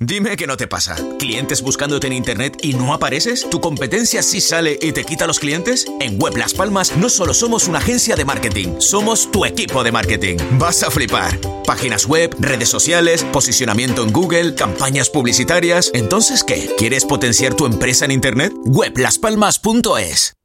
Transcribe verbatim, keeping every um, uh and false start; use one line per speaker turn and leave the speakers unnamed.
Dime que no te pasa. ¿Clientes buscándote en internet y no apareces? ¿Tu competencia sí sale y te quita los clientes? En Web Las Palmas no solo somos una agencia de marketing, somos tu equipo de marketing. Vas a flipar. Páginas web, redes sociales, posicionamiento en Google, campañas publicitarias. ¿Entonces qué? ¿Quieres potenciar tu empresa en internet? web las palmas punto es.